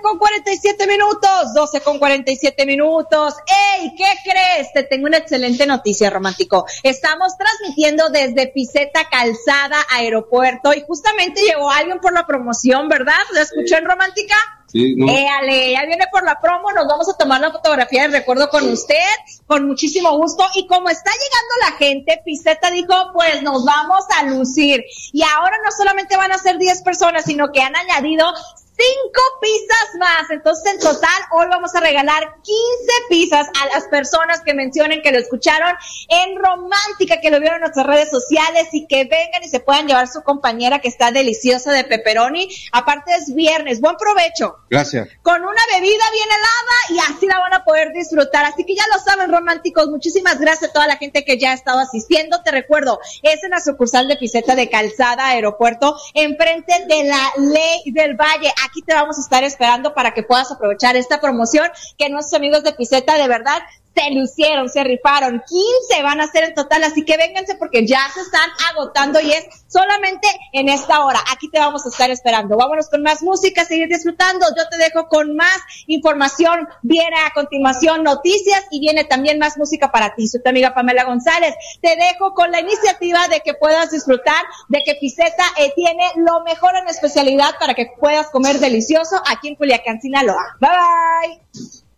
12:47. ¡Ey! ¿Qué crees? Te tengo una excelente noticia, romántico. Estamos transmitiendo desde Pizeta Calzada Aeropuerto y justamente llegó alguien por la promoción, ¿verdad? ¿Lo escuchó en Romántica? Sí, no. Ale, ya viene por la promo, nos vamos a tomar la fotografía de recuerdo con usted, con muchísimo gusto, y como está llegando la gente, Pizeta dijo, pues nos vamos a lucir, y ahora no solamente van a ser 10 personas, sino que han añadido 5 pizzas más. Entonces, en total, hoy vamos a regalar 15 pizzas a las personas que mencionen que lo escucharon en Romántica, que lo vieron en nuestras redes sociales y que vengan y se puedan llevar su compañera que está deliciosa de pepperoni. Aparte es viernes. Buen provecho. Gracias. Con una bebida bien helada y así la van a poder disfrutar. Así que ya lo saben, románticos. Muchísimas gracias a toda la gente que ya ha estado asistiendo. Te recuerdo, es en la sucursal de Pizeta de Calzada Aeropuerto, enfrente de la Ley del Valle. Aquí te vamos a estar esperando para que puedas aprovechar esta promoción que nuestros amigos de Pizeta de verdad se lucieron, se rifaron. 15 van a ser en total, así que vénganse porque ya se están agotando y es solamente en esta hora. Aquí te vamos a estar esperando. Vámonos con más música, seguir disfrutando. Yo te dejo con más información. Viene a continuación noticias y viene también más música para ti. Soy tu amiga Pamela González. Te dejo con la iniciativa de que puedas disfrutar de que Pizeta tiene lo mejor en especialidad para que puedas comer delicioso aquí en Culiacán, Sinaloa. Bye bye.